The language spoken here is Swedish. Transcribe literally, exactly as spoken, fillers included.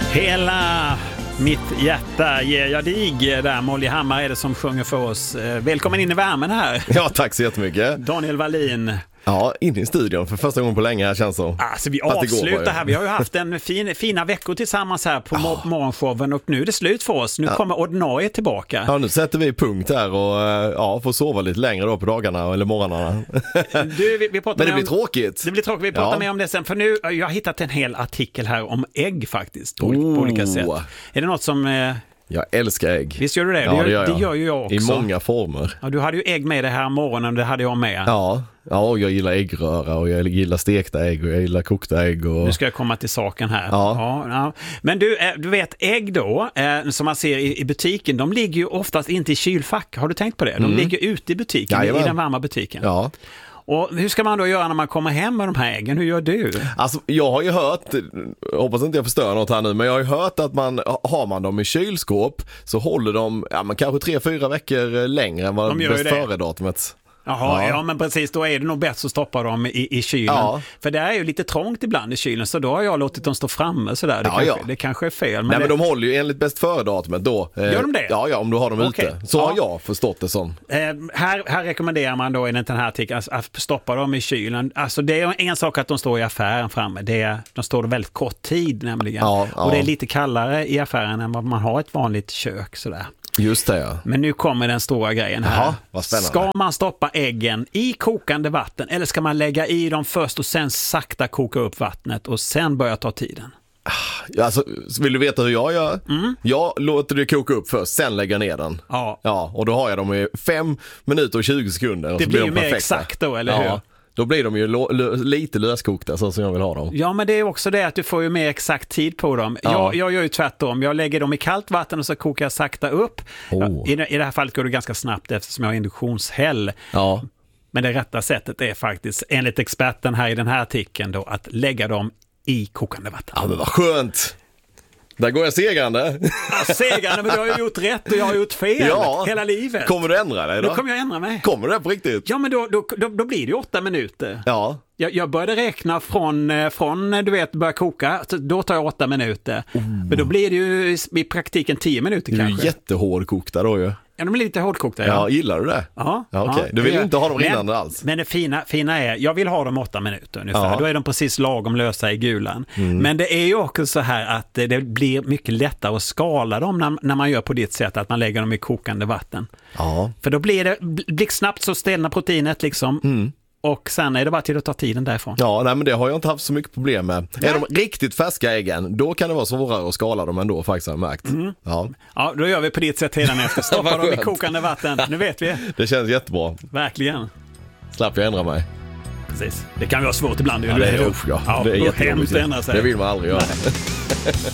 Hela mitt hjärta ger jag dig. Där Molly Hammar är det som sjunger för oss. Välkommen in i värmen här. Ja, tack så jättemycket. Daniel Wallin. Ja, in i studion för första gången på länge här känns så. Alltså vi avslutar här. Vi har ju haft en fin, fina veckor tillsammans här på oh. morgonshowen och nu är det slut för oss. Nu ja. kommer ordinarie tillbaka. Ja, nu sätter vi punkt här och ja, får sova lite längre då på dagarna eller morgnarna. Du, vi, vi Men det blir om, tråkigt. Det blir tråkigt. Vi pratar ja. mer om det sen. För nu, jag har hittat en hel artikel här om ägg faktiskt. På, oh. på olika sätt. Är det något som... Eh, Jag älskar ägg. Visst gör du det? Ja, det, gör, det, gör det gör ju jag också. I många former. Ja, du hade ju ägg med det här morgonen, det hade jag med. Ja, ja och jag gillar äggröra och jag gillar stekta ägg och jag gillar kokta ägg. Och... Nu ska jag komma till saken här. Ja. Ja, ja. Men du, du vet ägg då, eh, som man ser i, i butiken, de ligger ju oftast inte i kylfack. Har du tänkt på det? De mm. ligger ute i butiken, Jajamän. i den varma butiken. Ja. Och hur ska man då göra när man kommer hem med de här äggen? Hur gör du? Alltså, jag har ju hört, hoppas inte jag förstör något här nu, men jag har ju hört att man, har man dem i kylskåp så håller de, ja, men kanske tre, fyra veckor längre än vad de bäst före-datumet. Jaha, ja. ja men precis, då är det nog bäst att stoppa dem i, i kylen. Ja. För det är ju lite trångt ibland i kylen, så då har jag låtit dem stå framme sådär. Det, ja, kanske, ja. det kanske är fel. Men Nej, det... men de håller ju enligt bäst före-datumet då. Gör de det? Ja, ja, om du har dem okay. ute. Så ja. har jag förstått det som. Eh, här, här rekommenderar man då enligt den här artikeln att, att stoppa dem i kylen. Alltså det är en sak att de står i affären framme. Det är, de står väldigt kort tid nämligen. Ja, ja. Och det är lite kallare i affären än vad man har ett vanligt kök sådär. Just det, ja. Men nu kommer den stora grejen här. Jaha, vad spännande. Ska man stoppa äggen i kokande vatten eller ska man lägga i dem först och sen sakta koka upp vattnet och sen börja ta tiden? Alltså, vill du veta hur jag gör? Mm. Jag låter det koka upp först, sen lägga ner den. Ja. Ja, och då har jag dem i fem minuter och tjugo sekunder. Och det så blir blir ju de mer exakt då, eller ja. hur? Då blir de ju lo- lo- lite löskokta så som jag vill ha dem. Ja, men det är också det att du får ju mer exakt tid på dem. Ja. Jag, jag gör ju tvärtom. Jag lägger dem i kallt vatten och så kokar jag sakta upp. Oh. I, I det här fallet går det ganska snabbt eftersom jag har induktionshäll. Ja. Men det rätta sättet är faktiskt, enligt experten här i den här artikeln då, att lägga dem i kokande vatten. Ja, men vad skönt! Där går jag segrande. Ja, segrande, men du har ju gjort rätt och jag har gjort fel ja. hela livet. Kommer du ändra dig då? Då kommer jag ändra mig. Kommer det på riktigt? Ja, men då, då, då, då blir det ju åtta minuter. Ja. Jag, jag började räkna från, från du vet, börja koka. Då tar jag åtta minuter. Oh. Men då blir det ju i, i praktiken tio minuter du kanske. Du är jättehårdkokta då ju. Ja, de blir lite hårdkokta. Ja, ja gillar du det? Ja. ja okej. Okay. Du vill ja. inte ha dem rinnande men, alls. Men det fina, fina är, jag vill ha dem åtta minuter ungefär. Ja. Då är de precis lagom lösa i gulan. Mm. Men det är ju också så här att det blir mycket lättare att skala dem när, när man gör på ditt sätt, att man lägger dem i kokande vatten. Ja. För då blir det blixtsnabbt så stelnar proteinet liksom. Mm. Och sen är det bara till att ta tiden därifrån. Ja, nej, men det har jag inte haft så mycket problem med. Nej. Är de riktigt färska äggen, då kan det vara svårare att skala dem ändå, faktiskt har jag märkt. Mm. Ja. ja, då gör vi på ditt sätt redan efter. Stoppa dem i kokande vatten. Nu vet vi. Det känns jättebra. Verkligen. Slapp jag ändra mig. Precis. Det kan vara svårt ibland. Ja, det är, ja. Ja, ja, det är jättejobbigt. Det vill man aldrig göra.